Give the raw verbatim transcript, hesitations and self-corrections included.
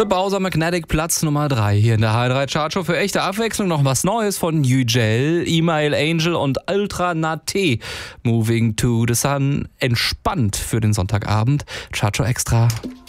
The Bowser Magnetic, Platz Nummer drei hier in der H drei Chartshow. Für echte Abwechslung noch was Neues von Yücel, Email Angel und Ultra Nate. Moving to the Sun. Entspannt für den Sonntagabend. Chartshow Extra.